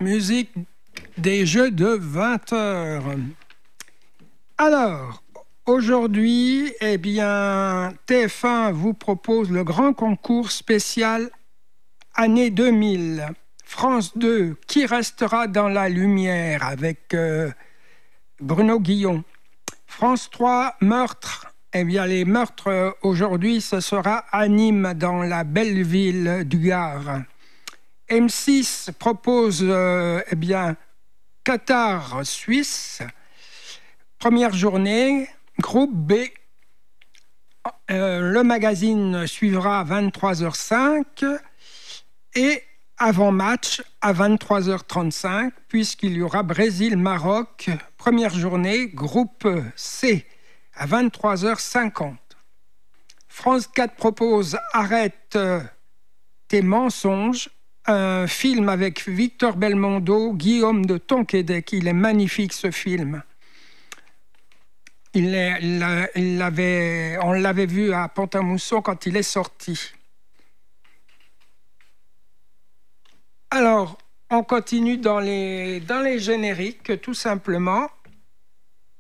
musique des jeux de 20 heures. Alors, aujourd'hui, eh bien, TF1 vous propose le grand concours spécial année 2000. France 2, qui restera dans la lumière avec Bruno Guillon. France 3, meurtre. Eh bien, les meurtres aujourd'hui, ce sera à Nîmes, dans la belle ville du Gard. M6 propose, eh bien, Qatar, Suisse. Première journée, groupe B. Le magazine suivra à 23h05 et avant-match à 23h35, puisqu'il y aura Brésil-Maroc. Première journée, groupe C à 23h50. France 4 propose Arrête tes mensonges, un film avec Victor Belmondo, Guillaume de Tonquédec. Il est magnifique, ce film. On l'avait vu à Pont-à-Mousson quand il est sorti. Alors, on continue dans les génériques, tout simplement.